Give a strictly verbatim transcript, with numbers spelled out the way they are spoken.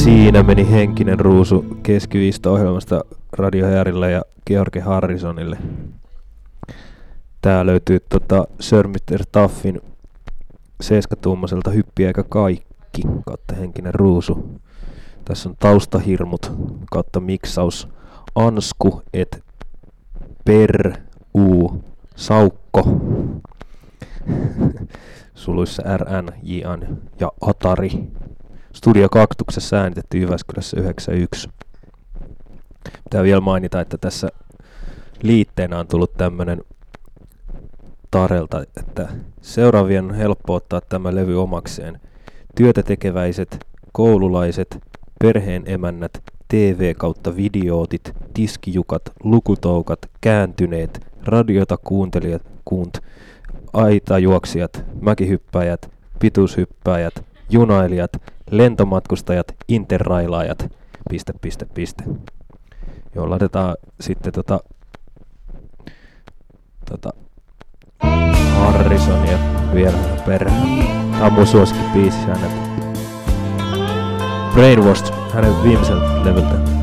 Siinä meni henkinen ruusu keskiviisto-ohjelmasta Radio Härillä ja George Harrisonille. Tää löytyy tota Sir mister Taffin seiskatuumaiselta Hyppiä eikä kaikki kautta henkinen ruusu. Tässä on taustahirmut kautta miksaus Ansku et per u Saukko. Suluissa R N, J N ja Atari. Studio Kaktuksessa äänitetty Jyväskylässä yhdeksänkymmentäyksi. Pitää vielä mainita, että tässä liitteenä on tullut tämmönen Tarelta, että seuraavien on helppo ottaa tämä levy omakseen. Työtä tekeväiset, koululaiset, perheen emännät, T V kautta videootit, tiskijukat, lukutoukat, kääntyneet, radiota kuuntelijat, kuunt, aitajuoksijat, mäkihyppäjät, pituushyppäjät, junailijat, lentomatkustajat, interrailaajat, piste, piste, piste. Joo, laitetaan sitten tota, tota Harrisonia vielä perään. Tää on mun suosikkibiisi hänet. Brainwashed hänen viimeiseltä levyltä.